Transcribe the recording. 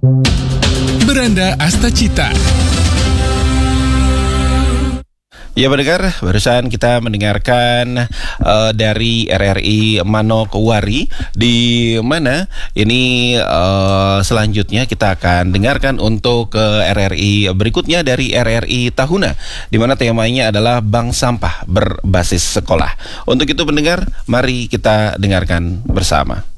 Beranda Astacita. Ya pendengar, barusan kita mendengarkan dari RRI Manokwari, di mana ini selanjutnya kita akan dengarkan untuk RRI berikutnya dari RRI Tahuna, di mana temanya adalah bank sampah berbasis sekolah. Untuk itu pendengar, mari kita dengarkan bersama.